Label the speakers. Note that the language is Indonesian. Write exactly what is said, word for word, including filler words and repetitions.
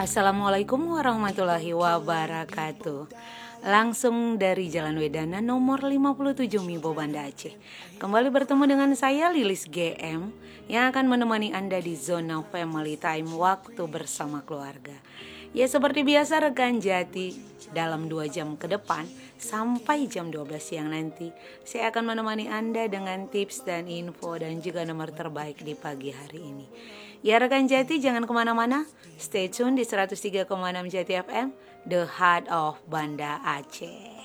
Speaker 1: Assalamualaikum warahmatullahi wabarakatuh. Langsung dari Jalan Wedana nomor lima puluh tujuh Mibo, Banda Aceh. Kembali bertemu dengan saya Lilis G M yang akan menemani Anda di zona family time, waktu bersama keluarga. Ya, seperti biasa rekan Jati, dalam dua jam ke depan sampai jam dua belas siang nanti saya akan menemani Anda dengan tips dan info dan juga nomor terbaik di pagi hari ini. Ya rekan Jati, jangan kemana-mana, stay tune di seratus tiga koma enam Jati F M, The Heart of Banda Aceh.